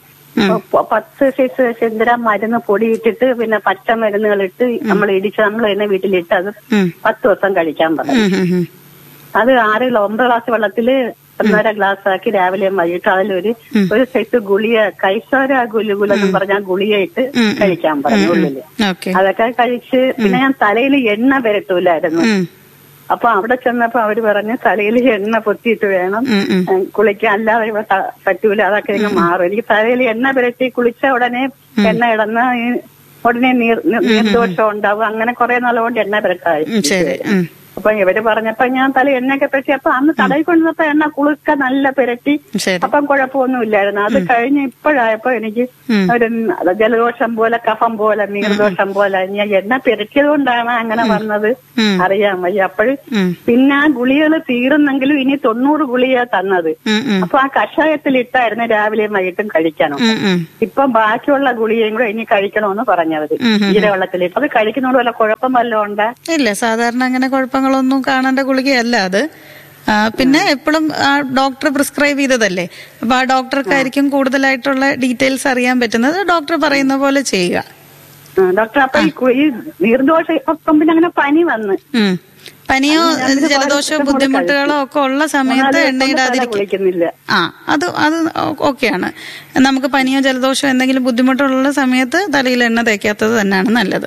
10 ശിശുര മരുന്ന് പൊടിയിട്ടിട്ട് പിന്നെ പച്ച മരുന്നുകൾ ഇട്ട് നമ്മൾ തന്നെ വീട്ടിലിട്ട് അത് 10 ദിവസം കഴിക്കാൻ പറഞ്ഞു. അത് 9 ഗ്ലാസ് വെള്ളത്തില് 1.5 ഗ്ലാസ് ആക്കി രാവിലെയും വൈകിട്ട് അതിലൊരു സൈസ് ഗുളിക കൈസോര ഗുലുഗുലെന്നും പറഞ്ഞ ഗുളിക ഇട്ട് കഴിക്കാൻ പറഞ്ഞു ഉള്ളില്. അതൊക്കെ കഴിച്ച് പിന്നെ ഞാൻ തലയിൽ എണ്ണ പുരട്ടൂലായിരുന്നു. അപ്പൊ അവിടെ ചെന്നപ്പോ അവര് പറഞ്ഞ് തലയിൽ എണ്ണ പൊത്തിയിട്ട് വേണം കുളിക്കാൻ, അല്ലാതെ പറ്റൂല, അതൊക്കെ ഇങ്ങ് മാറും. എനിക്ക് തലയിൽ എണ്ണ പുരട്ടി കുളിച്ച ഉടനെ എണ്ണ ഇടന്ന ഉടനെ നീർദോഷം ഉണ്ടാവും. അങ്ങനെ കുറെ നാളുകൊണ്ട് എണ്ണ പുരട്ടായി. അപ്പൊ ഇവര് പറഞ്ഞപ്പോ ഞാൻ തല എണ്ണയൊക്കെ പെരട്ടി. അപ്പൊ അന്ന് തലയിൽ കൊണ്ടുവന്നപ്പോ എണ്ണ കുളുക്ക നല്ല പെരട്ടി. അപ്പം കുഴപ്പമൊന്നും ഇല്ലായിരുന്നു. അത് കഴിഞ്ഞ് ഇപ്പോഴായപ്പോ എനിക്ക് ഒരു ജലദോഷം പോലെ, കഫം പോലെ, നീർദോഷം പോലെ. ഞാൻ എണ്ണ പെരട്ടിയത് കൊണ്ടാണ് അങ്ങനെ വന്നത്, അറിയാൻ വയ്യ. അപ്പോഴും പിന്നെ ആ ഗുളികൾ തീർന്നെങ്കിലും ഇനി 90 ഗുളിക തന്നത്. അപ്പൊ ആ കഷായത്തിലിട്ടായിരുന്നു രാവിലെയും വൈകിട്ടും കഴിക്കണം. ഇപ്പൊ ബാക്കിയുള്ള ഗുളികയും കൂടെ ഇനി കഴിക്കണമെന്ന് പറഞ്ഞവര് ജീരവെള്ളത്തിൽ. ഇപ്പൊ അത് കഴിക്കുന്നതുകൊണ്ട് വല്ല കുഴപ്പം വല്ലതും ഉണ്ടാ? ഇല്ല, സാധാരണ അങ്ങനെ കുഴപ്പങ്ങളൊന്നും കാണേണ്ട ഗുളികയല്ല അത്. പിന്നെ എപ്പോഴും ആ ഡോക്ടർ പ്രിസ്ക്രൈബ് ചെയ്തതല്ലേ, അപ്പൊ ആ ഡോക്ടർക്കായിരിക്കും കൂടുതലായിട്ടുള്ള ഡീറ്റെയിൽസ് അറിയാൻ പറ്റുന്നത്. ഡോക്ടർ പറയുന്ന പോലെ ചെയ്യുക. ഡോക്ടർ, അപ്പൊ ഈ നീർദോഷം ഇപ്പം പിന്നെ അങ്ങനെ പനി വന്ന് പനിയോ ജലദോഷമോ ബുദ്ധിമുട്ടുകളോ ഒക്കെ ഉള്ള സമയത്ത് എണ്ണയിടാതിരിക്കുന്നില്ല. അത് ഓക്കെയാണ്. നമുക്ക് പനിയോ ജലദോഷമോ എന്തെങ്കിലും ബുദ്ധിമുട്ടുള്ള സമയത്ത് തലയിൽ എണ്ണ തേക്കാത്തത് തന്നെയാണ് നല്ലത്.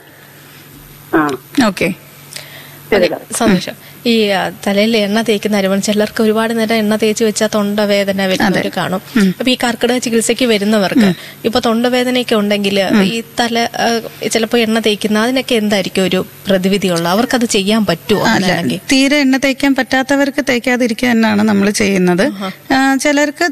ഓക്കെ, സന്തോഷം. ഈ തലയിൽ എണ്ണ തേക്കുന്ന അരിമൺ ചിലർക്ക് ഒരുപാട് നേരം എണ്ണ തേച്ച് വെച്ചാൽ തൊണ്ടവേദന വരുന്നവർ കാണും. അപ്പൊ ഈ കർക്കിടക ചികിത്സയ്ക്ക് വരുന്നവർക്ക് ഇപ്പൊ തൊണ്ടവേദനയൊക്കെ ഉണ്ടെങ്കിൽ ഈ തല ചിലപ്പോ എണ്ണ തേക്കുന്ന അതിനൊക്കെ എന്തായിരിക്കും ഒരു പ്രതിവിധിയുള്ള? അവർക്കത് ചെയ്യാൻ പറ്റുമോ? തീരെ എണ്ണ തേക്കാൻ പറ്റാത്തവർക്ക് തേക്കാതിരിക്കുക തന്നെയാണ് നമ്മൾ ചെയ്യുന്നത്. ചിലർക്ക്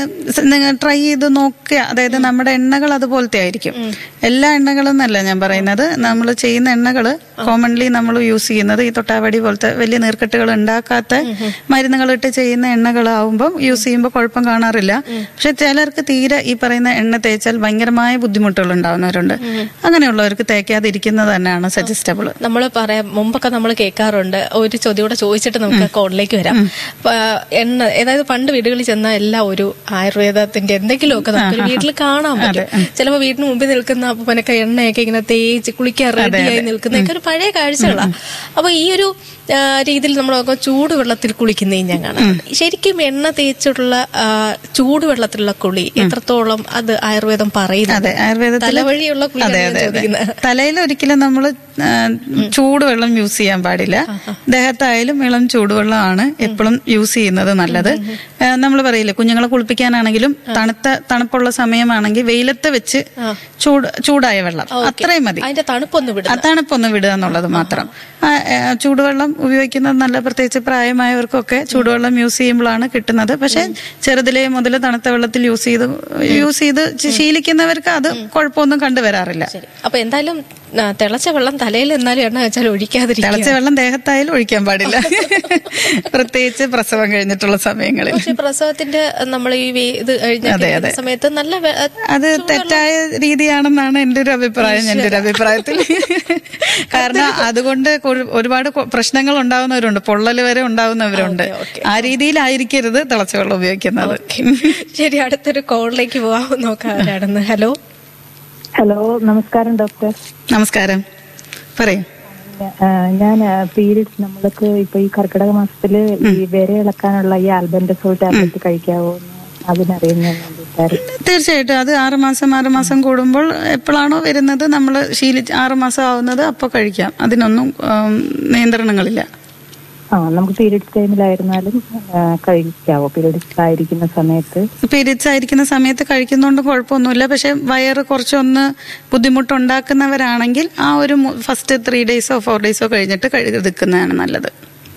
ട്രൈ ചെയ്ത് നോക്കുക. അതായത് നമ്മുടെ എണ്ണകൾ അതുപോലത്തെ ആയിരിക്കും. എല്ലാ എണ്ണകളും എന്നല്ല ഞാൻ പറയുന്നത്. നമ്മൾ ചെയ്യുന്ന എണ്ണകൾ കോമൺലി നമ്മൾ യൂസ് ചെയ്യുന്നത് ഈ തൊട്ടാവടി പോലത്തെ വലിയ നീർക്കെട്ടുകൾ ഉണ്ടാക്കാത്ത മരുന്നുകളിട്ട് ചെയ്യുന്ന എണ്ണകളാവുമ്പം യൂസ് ചെയ്യുമ്പോൾ കുഴപ്പം കാണാറില്ല. പക്ഷെ ചിലർക്ക് തീരെ ഈ പറയുന്ന എണ്ണ തേച്ചാൽ ഭയങ്കരമായ ബുദ്ധിമുട്ടുകൾ ഉണ്ടാവുന്നവരുണ്ട്. അങ്ങനെയുള്ളവർക്ക് തേക്കാതിരിക്കുന്നത് തന്നെയാണ് സജസ്റ്റബിൾ. നമ്മൾ പറയാം, മുമ്പൊക്കെ നമ്മൾ കേൾക്കാറുണ്ട്. ഒരു ചോദ്യം ചോദിച്ചിട്ട് നമുക്ക് കോളിലേക്ക് വരാം. എണ്ണ, അതായത് പണ്ട് വീടുകളിൽ ചെന്ന എല്ലാ ഒരു ആയുർവേദത്തിന്റെ എന്തെങ്കിലുമൊക്കെ നമുക്ക് വീട്ടിൽ കാണാൻ പറ്റും. ചിലപ്പോൾ വീടിന് മുമ്പിൽ നിൽക്കുന്ന അപ്പനൊക്കെ എണ്ണയൊക്കെ ഇങ്ങനെ തേച്ച് കുളിക്കാൻ റെഡിയായി നിൽക്കുന്നതൊക്കെ ഒരു പഴയ കാഴ്ചകളാണ്. അപ്പൊ ഈ ഒരു രീതിയിൽ നമ്മൾ ചൂടുവെള്ളത്തിൽ കുളിക്കുന്നതും ഞാൻ കാണാം. ശരിക്കും എണ്ണ തേച്ചിട്ടുള്ള ചൂടുവെള്ളത്തിലുള്ള കുളി എത്രത്തോളം അത് ആയുർവേദം പറയുന്നത്? തലവഴിയുള്ള തലയിൽ ഒരിക്കലും നമ്മൾ ചൂടുവെള്ളം യൂസ് ചെയ്യാൻ പാടില്ല. ദേഹത്തായാലും ഇളം ചൂടുവെള്ളമാണ് എപ്പോഴും യൂസ് ചെയ്യുന്നത് നല്ലത്. നമ്മൾ പറയില്ലേ, കുഞ്ഞുങ്ങളെ കുളിപ്പിക്കാനാണെങ്കിലും തണുപ്പുള്ള സമയമാണെങ്കിൽ വെയിലത്ത് വെച്ച് ചൂടായ വെള്ളം അത്രയും മതി. തണുപ്പൊന്ന് വിടുക എന്നുള്ളത് മാത്രം. ചൂടുവെള്ളം ഉപയോഗിക്കുന്നത് നല്ല, പ്രത്യേകിച്ച് പ്രായമായവർക്കൊക്കെ ചൂടുവെള്ളം യൂസ് ചെയ്യുമ്പോഴാണ് കിട്ടുന്നത്. പക്ഷെ ചെറുതിലേ മുതൽ തണുത്ത വെള്ളത്തിൽ യൂസ് ചെയ്ത് ശീലിക്കുന്നവർക്ക് അത് കുഴപ്പമൊന്നും കണ്ടുവരാറില്ല. അപ്പൊ എന്തായാലും തിളച്ച വെള്ളം തലയിൽ എന്നാലും എണ്ണ വെച്ചാൽ ഒഴിക്കാതിരിക്കുക. തിളച്ച വെള്ളം ദേഹത്തായാലും ഒഴിക്കാൻ പാടില്ല, പ്രത്യേകിച്ച് പ്രസവം കഴിഞ്ഞിട്ടുള്ള സമയങ്ങളിൽ. പക്ഷെ പ്രസവത്തിന്റെ നമ്മൾ ഈ ഇത് കഴിഞ്ഞ സമയത്ത് നല്ല അത് തെറ്റായ രീതിയാണെന്നാണ് എന്റെ ഒരു അഭിപ്രായത്തിൽ. കാരണം അതുകൊണ്ട് ഒരുപാട് പ്രശ്നങ്ങൾ ഉണ്ടാവുന്നവരുണ്ട്, പൊള്ളൽ വരെ ഉണ്ടാവുന്നവരുണ്ട്. ആ രീതിയിലായിരിക്കരുത് തിളച്ച വെള്ളം ഉപയോഗിക്കുന്നത്. ശരി, അടുത്തൊരു കോളിലേക്ക് പോവാൻ നോക്കാറാണെന്ന്. ഹലോ നമസ്കാരം ഡോക്ടർ. നമസ്കാരം, പറയൂ. ഞാൻ പീരീഡ്സ്, നമ്മൾക്ക് ഇപ്പൊ ഈ കർക്കിടക മാസത്തില് ഈ വിര ഇളക്കാനുള്ള ഈ ആൽബൻഡസോൾ ടാബ്ലറ്റ് കഴിക്കാവോ അതിനറിയുന്ന വേണ്ടിയിട്ടായിരുന്നു. തീർച്ചയായിട്ടും. അത് 6 മാസം കൂടുമ്പോൾ എപ്പോഴാണോ വരുന്നത് നമ്മൾ 6 മാസം ആവുന്നത് അപ്പോൾ കഴിക്കാം. അതിനൊന്നും നിയന്ത്രണങ്ങളില്ല. നമുക്ക് പീരീഡ്സ് ടൈമിലായിരുന്നാലും കഴിക്കാവോ? പീരീഡ്സ് ആയിരിക്കുന്ന സമയത്ത് കഴിക്കുന്നതുകൊണ്ട് കുഴപ്പമൊന്നുമില്ല. പക്ഷെ വയറ് കുറച്ചൊന്ന് ബുദ്ധിമുട്ടുണ്ടാക്കുന്നവരാണെങ്കിൽ ആ ഒരു ഫസ്റ്റ് 3 ഡേയ്സോ 4 ഡേയ്സോ കഴിഞ്ഞിട്ട് എടുക്കുന്നതാണ് നല്ലത്.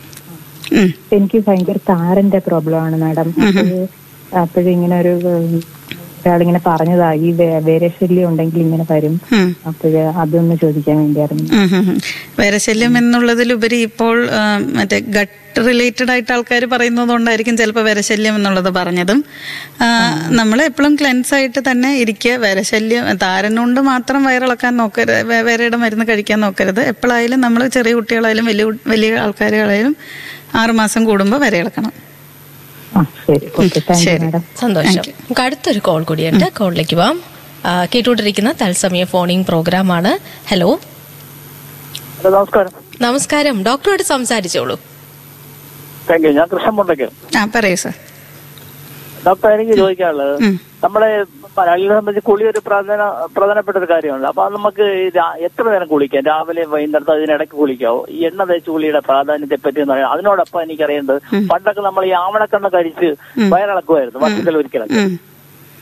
എനിക്ക് ഭയങ്കര താരന്റെ പ്രോബ്ലം ആണ് മാഡം. അപ്പോഴിങ്ങനെ ഒരാളിങ്ങനെ പറഞ്ഞതാ ഈ വേരശല്യം ഉണ്ടെങ്കിൽ ഇങ്ങനെ വരും. അപ്പോഴ് അതൊന്ന് ചോദിക്കാൻ വേണ്ടിയായിരുന്നു. വേരശല്യം എന്നുള്ളതിലുപരി ഇപ്പോൾ മറ്റേ ഗട്ട് റിലേറ്റഡ് ആയിട്ട് ആൾക്കാർ പറയുന്നതുകൊണ്ടായിരിക്കും ചിലപ്പോൾ വേരശല്യം എന്നുള്ളത് പറഞ്ഞതും. നമ്മൾ എപ്പോഴും ക്ലെൻസ് ആയിട്ട് തന്നെ ഇരിക്കുക. വേരശല്യം താരനുകൊണ്ട് മാത്രം വയറിളക്കാൻ നോക്കരുത്, വേരയുടെ മരുന്ന് കഴിക്കാൻ നോക്കരുത്. എപ്പോഴായാലും നമ്മൾ ചെറിയ കുട്ടികളായാലും വലിയ ആൾക്കാരായാലും 6 മാസം കൂടുമ്പോൾ വരയിളക്കണം. സന്തോഷം. നമുക്ക് അടുത്തൊരു കോൾ കൂടിയുണ്ട്. കോളിലേക്ക് പോവാം. കേട്ടുകൊണ്ടിരിക്കുന്ന തത്സമയ ഫോണിംഗ് പ്രോഗ്രാമാണ്. ഹലോ, നമസ്കാരം. ഡോക്ടറോട് സംസാരിച്ചോളൂ. ഞാൻ കൃഷ്ണമുണ്ടയ്ക്ക്. പറയൂ സർ. ഡോക്ടർ, എനിക്ക് ചോദിക്കാനുള്ളത്, നമ്മളെ മലയാളികളെ സംബന്ധിച്ച് കുളി ഒരു പ്രധാനപ്പെട്ട ഒരു കാര്യമാണ്. അപ്പൊ നമുക്ക് എത്ര നേരം കുളിക്കാം? രാവിലെ വൈകുന്നേരത്ത് അതിനിടയ്ക്ക് കുളിക്കാവോ? ഈ എണ്ണ തേച്ച് കുളിയുടെ പ്രാധാന്യത്തെ പറ്റി അതിനോടൊപ്പം എനിക്കറിയേണ്ടത്, പണ്ടൊക്കെ നമ്മൾ ഈ ആവണക്കെണ്ണ കഴിച്ച് വയറിളക്കുമായിരുന്നു വർഷത്തിൽ ഒരിക്കലൊക്കെ.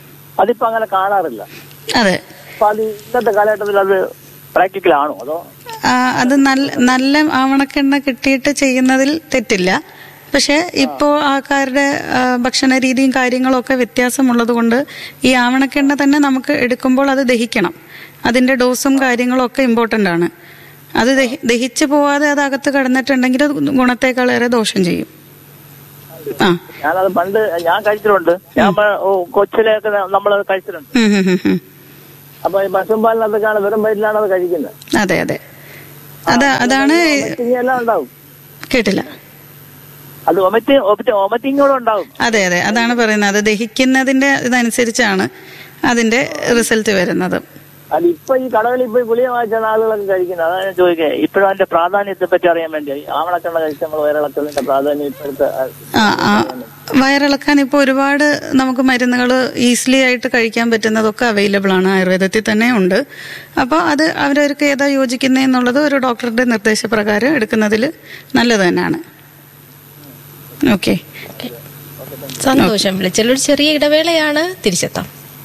അതിപ്പോ അങ്ങനെ കാണാറില്ല. അപ്പൊ അത് ഇന്നത്തെ കാലഘട്ടത്തിൽ അത് പ്രാക്ടിക്കലാണോ അതോ? അത് നല്ല ആവണക്കെണ്ണ കിട്ടിയിട്ട് ചെയ്യുന്നതിൽ തെറ്റില്ല. പക്ഷെ ഇപ്പോൾ ആൾക്കാരുടെ ഭക്ഷണ രീതിയും കാര്യങ്ങളും ഒക്കെ വ്യത്യാസമുള്ളത് കൊണ്ട് ഈ ആവണക്കെണ്ണ തന്നെ നമുക്ക് എടുക്കുമ്പോൾ അത് ദഹിക്കണം. അതിന്റെ ഡോസും കാര്യങ്ങളും ഒക്കെ ഇമ്പോർട്ടൻ്റ് ആണ്. അത് ദഹിച്ചു പോവാതെ അത് അകത്ത് കിടന്നിട്ടുണ്ടെങ്കിൽ ഗുണത്തേക്കാളേറെ ദോഷം ചെയ്യും. ഞാനത് പണ്ട് ഞാൻ കഴിച്ചിട്ടുണ്ട്. ഞാൻ കൊച്ചിലൊക്കെ നമ്മളത് കഴിച്ചിട്ടുണ്ട്. അപ്പൊ ഈ പശുപാലിനകത്തൊക്കെയാണ് വെറും വയറ്റിലാണ് അത് കഴിക്കുന്നത്. അതെ അതെ, അതാണ്. എല്ലാം ഉണ്ടാവും. കേട്ടില്ല. അത് വൊമിറ്റിംഗ് കൂടെ ഉണ്ടാവും. അതെ അതെ, അതാണ് പറയുന്നത്. അത് ദഹിക്കുന്നതിന്റെ ഇതനുസരിച്ചാണ് അതിന്റെ റിസൾട്ട് വരുന്നത്. അതിപ്പോ ഈ കടകളിൽ ഇപ്പൊ ഗുളിക വാങ്ങിച്ചാണ് ആളുകളൊക്കെ കഴിക്കുന്നത്. അതാണ് ഞാൻ ചോദിക്കുക. ഇപ്പോഴും അതിന്റെ പ്രാധാന്യത്തെ പറ്റി അറിയാൻ വേണ്ടി ആവണക്കെണ്ണ കഴിച്ച് നമ്മൾ വയറിളക്കുന്നതിന്റെ പ്രാധാന്യം ഇപ്പോഴത്തെ. വയറിളക്കാൻ ഇപ്പോൾ ഒരുപാട് നമുക്ക് മരുന്നുകൾ ഈസിലി ആയിട്ട് കഴിക്കാൻ പറ്റുന്നതൊക്കെ അവൈലബിൾ ആണ്, ആയുർവേദത്തിൽ തന്നെ ഉണ്ട്. അപ്പോൾ അത് അവരവർക്ക് ഏതാ യോജിക്കുന്നതെന്നുള്ളത് ഒരു ഡോക്ടറുടെ നിർദ്ദേശപ്രകാരം എടുക്കുന്നതിൽ നല്ലത് തന്നെയാണ്. ഓക്കെ, സന്തോഷം. വിളിച്ചാലൊരു ചെറിയ ഇടവേളയാണ്, തിരിച്ചെത്താം.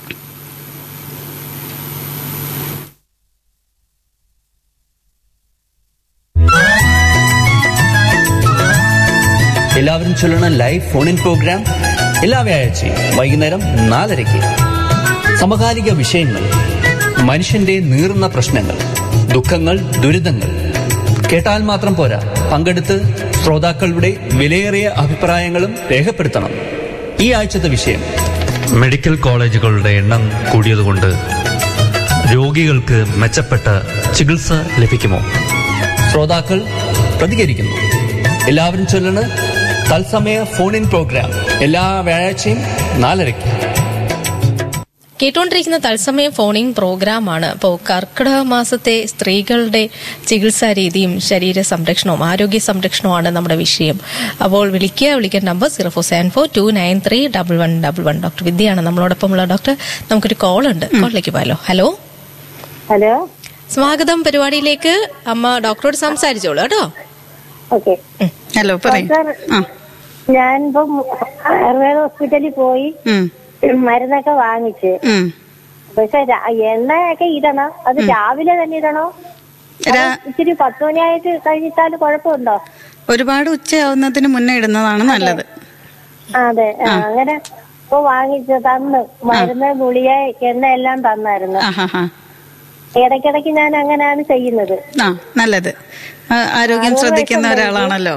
എല്ലാവരും ചൊല്ലണ ലൈവ് ഫോൺ ഇൻ പ്രോഗ്രാം എല്ലാ വ്യാഴാഴ്ചയും വൈകുന്നേരം 4:30. സമകാലിക വിഷയങ്ങൾ, മനുഷ്യന്റെ നീറുന്ന പ്രശ്നങ്ങൾ, ദുഃഖങ്ങൾ, ദുരിതങ്ങൾ. കേട്ടാൽ മാത്രം പോരാ, പങ്കെടുത്ത് ശ്രോതാക്കളുടെ വിലയേറിയ അഭിപ്രായങ്ങളും രേഖപ്പെടുത്തണം. ഈ ആഴ്ചത്തെ വിഷയം: മെഡിക്കൽ കോളേജുകളുടെ എണ്ണം കൂടിയതുകൊണ്ട് രോഗികൾക്ക് മെച്ചപ്പെട്ട ചികിത്സ ലഭിക്കുമോ? ശ്രോതാക്കൾ പ്രതികരിക്കുന്നു. എല്ലാവരും ചൊല്ലണ തത്സമയ ഫോൺ ഇൻ പ്രോഗ്രാം എല്ലാ വ്യാഴാഴ്ചയും 4:30. കേട്ടുകൊണ്ടിരിക്കുന്ന തത്സമയ ഫോണിംഗ് പ്രോഗ്രാമാണ്. അപ്പോൾ കർക്കിടക മാസത്തെ സ്ത്രീകളുടെ ചികിത്സാ രീതിയും ശരീര സംരക്ഷണവും ആരോഗ്യ സംരക്ഷണവുമാണ് നമ്മുടെ വിഷയം. അപ്പോൾ വിളിക്കേണ്ട നമ്പർ 0442931111. ഡോക്ടർ വിദ്യയാണ് നമ്മളോടൊപ്പമുള്ള. ഡോക്ടർ, നമുക്കൊരു കോൾ ഉണ്ട്, കോളിലേക്ക് പോയാലോ? ഹലോ ഹലോ, സ്വാഗതം പരിപാടിയിലേക്ക്. അമ്മ ഡോക്ടറോട് സംസാരിച്ചോളൂ കേട്ടോ. ഓക്കെ. ഹലോ, പറയൂ. ഞാനിപ്പം ആയുർവേദ ഹോസ്പിറ്റലിൽ പോയി മരുന്നൊക്കെ വാങ്ങിച്ച്. പക്ഷെ എണ്ണയൊക്കെ ഇടണം. അത് രാവിലെ തന്നെ ഇടണോ? ഇച്ചിരി 10 മണിയായിട്ട് കഴിഞ്ഞിട്ടാല് കുഴപ്പമുണ്ടോ? ഒരുപാട് ഉച്ചയാവുന്നതിന് മുന്നേ ഇടുന്നതാണ് നല്ലത്. അതെ, അങ്ങനെ ഇപ്പൊ വാങ്ങിച്ച് തന്നു. മരുന്ന്, ഗുളിക, എണ്ണ എല്ലാം തന്നായിരുന്നു. ഇടയ്ക്കിടയ്ക്ക് ഞാൻ അങ്ങനെയാണ് ചെയ്യുന്നത്. നല്ലത്. ആരോഗ്യം ശ്രദ്ധിക്കുന്ന ഒരാളാണല്ലോ.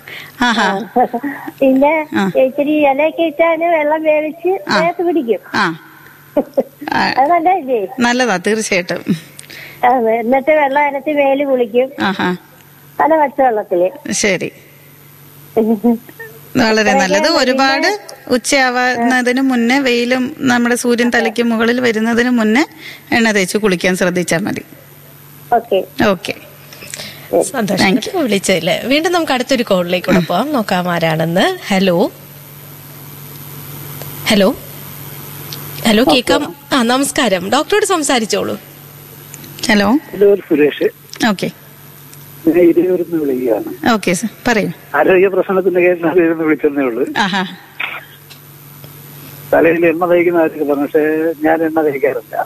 പിന്നെ ഇച്ചിരി ഇലയൊക്കെ ഇട്ടാല് വെള്ളം വേവിച്ച് ചേർത്ത് പിടിക്കും. അത് നല്ലതല്ലേ? നല്ലതാ, തീർച്ചയായിട്ടും. എന്നിട്ട് വെള്ളം അനത്തി വേല് കുളിക്കും, നല്ല പച്ചവെള്ളത്തില്. ശരി, വളരെ നല്ലത്. ഒരുപാട് ഉച്ചയാവുന്നതിന് മുന്നേ, വെയിലും നമ്മുടെ സൂര്യൻ തലയ്ക്ക് മുകളിൽ വരുന്നതിന് മുന്നേ എണ്ണ തേച്ച് കുളിക്കാൻ ശ്രദ്ധിച്ചാൽ മതി. ഓക്കെ, സന്തോഷം വിളിച്ചതില്. വീണ്ടും നമുക്ക് അടുത്തൊരു കോളിലേക്ക് കൂടെ പോവാം, നോക്കാം ആരാണെന്ന്. ഹലോ ഹലോ ഹലോ, കേൾക്കാം. നമസ്കാരം, ഡോക്ടറോട് സംസാരിച്ചോളൂ. ഹലോ, സുരേഷ്. ഓക്കെ, വിളിക്കുകയാണ്. ഓക്കെ സർ, പറയൂ. ആരോഗ്യ പ്രശ്നത്തിന്റെ കേസിൽ വിളിച്ചതേ ഉള്ളൂ. തലയിൽ എണ്ണ തയ്ക്കുന്നവർക്ക് പറഞ്ഞു, പക്ഷെ ഞാൻ എണ്ണ തയ്ക്കാറില്ല.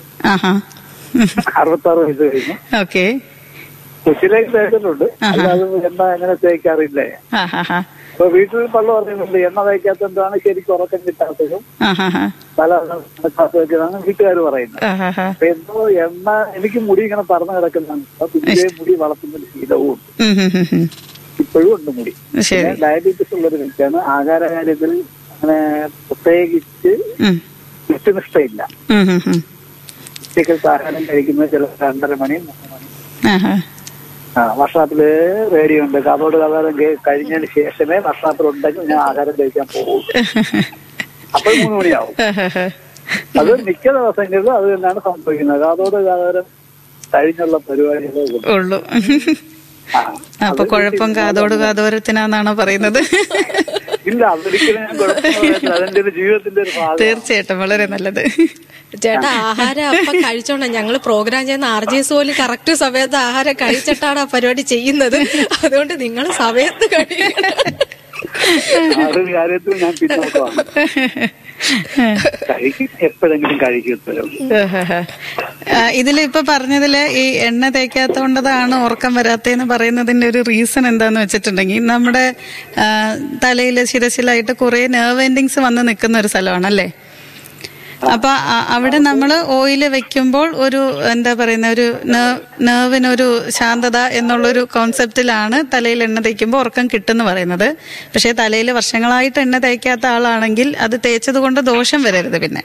66 വയസ്സ് കഴിഞ്ഞു. ഓക്കെ, കൊച്ചിലേക്ക് തയ്ച്ചിട്ടുണ്ട്, അല്ലാതെ എണ്ണ അങ്ങനെ തയ്ക്കാറില്ല. അപ്പൊ വീട്ടിൽ പള്ളു പറയുന്നുണ്ട് എണ്ണ തയ്ക്കാത്ത എന്താണ് ശരിക്കും ഉറക്കം കിട്ടാത്തതും പല വീട്ടുകാർ പറയുന്നത്. അപ്പൊ എന്തോ എണ്ണ എനിക്ക് മുടി ഇങ്ങനെ പറന്നു കിടക്കുന്നതാണ്. പിന്നെ മുടി വളർത്തുന്ന ശീലവും ഇപ്പോഴും ഉണ്ട് മുടി. ഡയബറ്റീസ് ഉള്ളൊരു വ്യക്തിയാണ്. ആഹാര കാര്യത്തിൽ അങ്ങനെ പ്രത്യേകിച്ച് കൃത്യനിഷ്ഠയില്ല. ഉച്ചക്കൽ ആഹാരം കഴിക്കുന്നത് ചില 2:30 മണി 3 മണി. വർഷാപ്പില് റേഡിയോ ഉണ്ട്. കാതോട് കാതാരം കഴിഞ്ഞതിന് ശേഷമേ വർഷാപ്പിലുണ്ടെങ്കിൽ ഞാൻ ആഹാരം കഴിക്കാൻ പോകും. അപ്പോൾ 3 മണിയാവും. അത് മിക്ക ദിവസങ്ങളിലും അത് തന്നെയാണ് സംഭവിക്കുന്നത്. കാതോട് കാതാരം കഴിഞ്ഞുള്ള പരിപാടികളേ ഉള്ളൂ. അപ്പൊ കുഴപ്പം കാതോട് കാതോരത്തിനാന്നാണോ പറയുന്നത്? ഇല്ല, അതൊരിക്കലും ഞാൻ കുഴപ്പമില്ല. അതെന്റെ ഒരു ജീവിതത്തിന്റെ ഒരു ഭാഗം. തീർച്ചയായിട്ടും, വളരെ നല്ലത്. ചേട്ടാ, ആഹാരം അപ്പം കഴിച്ചോണ്ട ഞങ്ങള് പ്രോഗ്രാം ചെയ്യുന്ന RJs പോലും കറക്റ്റ് സമയത്ത് ആഹാരം കഴിച്ചിട്ടാണ് ആ പരിപാടി ചെയ്യുന്നത്. അതുകൊണ്ട് നിങ്ങൾ സമയത്ത് കഴിക്കണം. അതൊരു കാര്യത്തിൽ ഞാൻ പിന്നോക്കമാണ്. കഴിക്കും, എപ്പോഴെങ്കിലും കഴിക്കത്തുള്ളൂ. ഇതിലിപ്പോ പറഞ്ഞതില് ഈ എണ്ണ തേക്കാത്തോണ്ടതാണ് ഉറക്കം വരാത്തേന്ന് പറയുന്നതിന്റെ ഒരു റീസൺ എന്താന്ന് വെച്ചിട്ടുണ്ടെങ്കിൽ നമ്മുടെ തലയില് ശിരസിലായിട്ട് കുറെ നെർവ് എൻഡിങ്സ് വന്ന് നിൽക്കുന്ന ഒരു സ്ഥലമാണല്ലേ. അപ്പൊ അവിടെ നമ്മൾ ഓയില് വെക്കുമ്പോൾ ഒരു എന്താ പറയുന്ന ഒരു നെർവിനൊരു ശാന്തത എന്നുള്ളൊരു കോൺസെപ്റ്റിലാണ് തലയിൽ എണ്ണ തേക്കുമ്പോൾ ഉറക്കം കിട്ടുമെന്ന് പറയുന്നത്. പക്ഷെ തലയിൽ വർഷങ്ങളായിട്ട് എണ്ണ തേക്കാത്ത ആളാണെങ്കിൽ അത് തേച്ചത് കൊണ്ട് ദോഷം വരരുത് പിന്നെ.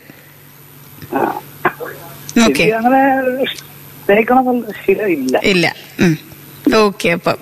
ഓക്കെ, അങ്ങനെ തേക്കണം ശീലം ഇല്ല. ഓക്കെ, അപ്പം